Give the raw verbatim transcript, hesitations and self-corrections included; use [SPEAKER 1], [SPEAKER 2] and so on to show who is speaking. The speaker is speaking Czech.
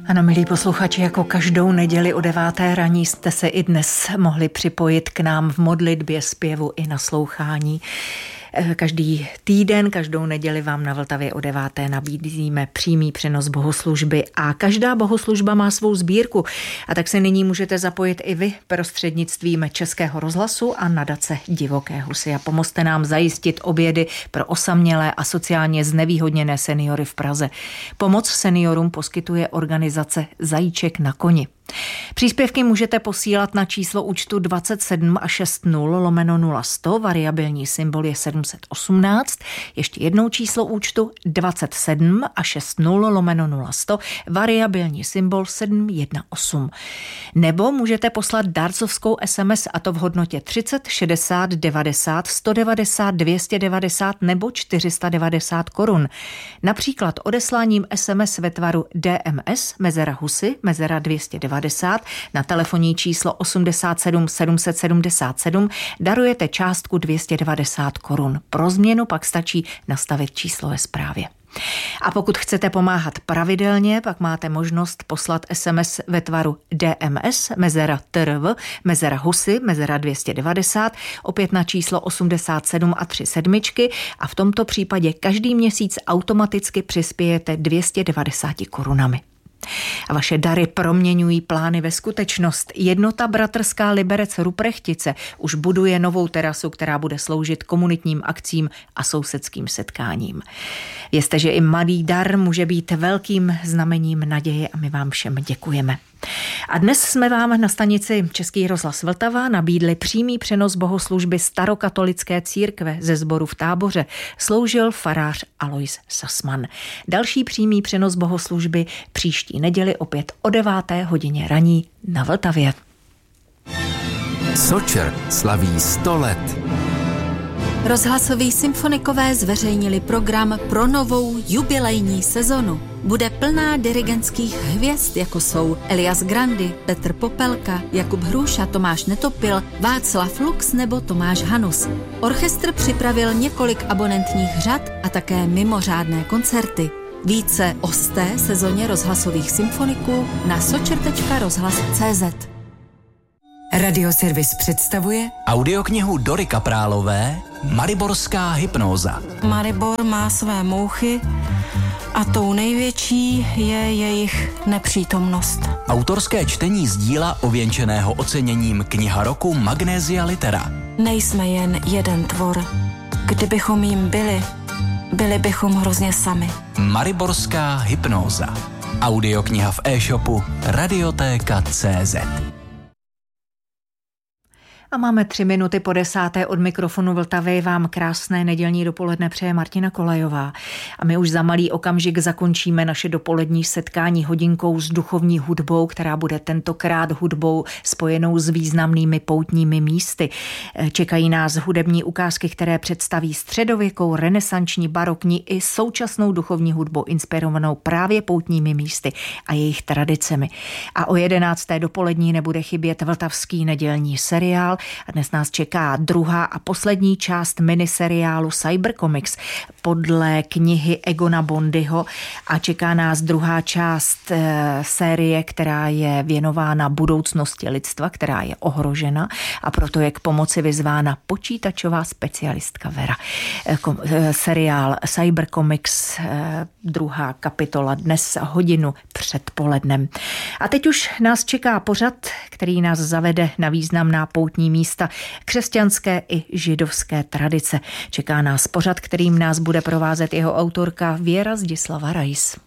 [SPEAKER 1] Ano, milí posluchači, jako každou neděli o deváté raní jste se i dnes mohli připojit k nám v modlitbě, zpěvu i naslouchání. Každý týden, každou neděli vám na Vltavě o deváté nabízíme přímý přenos bohoslužby a každá bohoslužba má svou sbírku. A tak se nyní můžete zapojit i vy prostřednictvím Českého rozhlasu a nadace Divoké husy a pomozte nám zajistit obědy pro osamělé a sociálně znevýhodněné seniory v Praze. Pomoc seniorům poskytuje organizace Zajíček na koni. Příspěvky můžete posílat na číslo účtu dvacet sedm a šedesát lomeno nula sto, variabilní symbol je sedm set osmnáct, ještě jednou číslo účtu dvacet sedm a šedesát lomeno nula sto, variabilní symbol sedm jedna osm. Nebo můžete poslat dárcovskou es em es a to v hodnotě třicet, šedesát, devadesát, sto devadesát, dvě stě devadesát nebo čtyři sta devadesát korun. Například odesláním es em es ve tvaru dé em es mezera husy mezera dvě stě devadesát na telefonní číslo osmdesát sedm sedm set sedmdesát sedm darujete částku dvě stě devadesát korun. Pro změnu pak stačí nastavit číslo ve zprávě. A pokud chcete pomáhat pravidelně, pak máte možnost poslat es em es ve tvaru dé em es mezera trv mezera husy mezera dvě stě devadesát opět na číslo osmdesát sedm a tři sedmičky a v tomto případě každý měsíc automaticky přispějete dvě stě devadesát korunami. A vaše dary proměňují plány ve skutečnost. Jednota bratrská Liberec Ruprechtice už buduje novou terasu, která bude sloužit komunitním akcím a sousedským setkáním. Vězte, že i malý dar může být velkým znamením naděje a my vám všem děkujeme. A dnes jsme vám na stanici Český rozhlas Vltava nabídli přímý přenos bohoslužby starokatolické církve ze sboru v Táboře. Sloužil farář Alois Sasman. Další přímý přenos bohoslužby příští neděli opět o deváté hodině raní na Vltavě.
[SPEAKER 2] Sočer slaví sto let.
[SPEAKER 3] Rozhlasoví symfonikové zveřejnili program pro novou jubilejní sezonu. Bude plná dirigentských hvězd, jako jsou Elias Grandi, Petr Popelka, Jakub Hruša, Tomáš Netopil, Václav Lux nebo Tomáš Hanus. Orchestr připravil několik abonentních řad a také mimořádné koncerty. Více o sté sezóně rozhlasových symfoniků na sočer tečka rozhlas tečka cé zet.
[SPEAKER 4] Radioservis představuje
[SPEAKER 2] Audioknihu Dory Kaprálové Mariborská hypnóza.
[SPEAKER 5] Maribor má své mouchy a tou největší je jejich nepřítomnost.
[SPEAKER 2] Autorské čtení z díla ověnčeného oceněním Kniha roku Magnesia Litera.
[SPEAKER 5] Nejsme jen jeden tvor. Kdybychom jim byli, byli bychom hrozně sami.
[SPEAKER 2] Mariborská hypnóza. Audiokniha v e-shopu radiotéka tečka cé zet.
[SPEAKER 1] A máme tři minuty po desáté od mikrofonu Vltavy. Vám krásné nedělní dopoledne přeje Martina Kolajová. A my už za malý okamžik zakončíme naše dopolední setkání hodinkou s duchovní hudbou, která bude tentokrát hudbou spojenou s významnými poutními místy. Čekají nás hudební ukázky, které představí středověkou, renesanční, barokní i současnou duchovní hudbu inspirovanou právě poutními místy a jejich tradicemi. A o jedenácté dopolední nebude chybět vltavský nedělní seriál. A dnes nás čeká druhá a poslední část miniseriálu Cybercomics podle knihy Egona Bondyho a čeká nás druhá část e, série, která je věnována budoucnosti lidstva, která je ohrožena a proto je k pomoci vyzvána počítačová specialistka Vera. E, kom, e, seriál Cybercomics, e, druhá kapitola dnes hodinu před polednem. A teď už nás čeká pořad, který nás zavede na významná poutní místa křesťanské i židovské tradice. Čeká nás pořad, kterým nás bude provázet jeho autorka Věra Zdislava Rais.